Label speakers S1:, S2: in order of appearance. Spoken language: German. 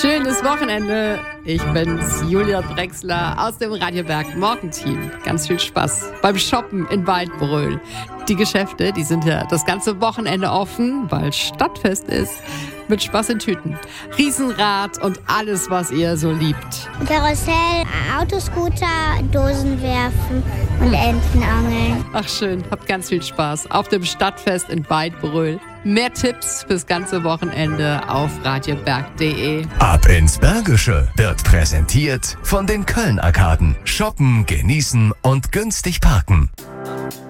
S1: Schönes Wochenende. Ich bin's, Julia Drechsler aus dem Radio Berg Morgenteam. Ganz viel Spaß beim Shoppen in Waldbröl. Die Geschäfte, die sind ja das ganze Wochenende offen, weil Stadtfest ist. Mit Spaß in Tüten. Riesenrad und alles, was ihr so liebt.
S2: Karussell, Autoscooter, Dosen werfen und Entenangeln.
S1: Ach schön, habt ganz viel Spaß auf dem Stadtfest in Waldbröl. Mehr Tipps fürs ganze Wochenende auf radioberg.de.
S3: Ab ins Bergische wird präsentiert von den Köln-Arkaden. Shoppen, genießen und günstig parken.